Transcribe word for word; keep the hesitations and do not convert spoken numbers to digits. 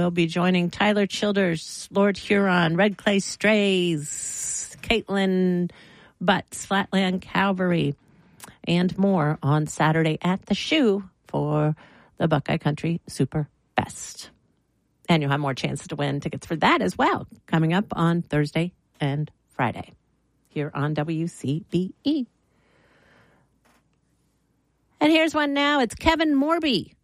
will be joining Tyler Childers, Lord Huron, Red Clay Strays, Caitlin Butts, Flatland Cavalry, and more on Saturday at the Shoe for the Buckeye Country Super Fest. And you'll have more chances to win tickets for that as well, coming up on Thursday and Friday here on W C B E. And here's one now. It's Kevin Morby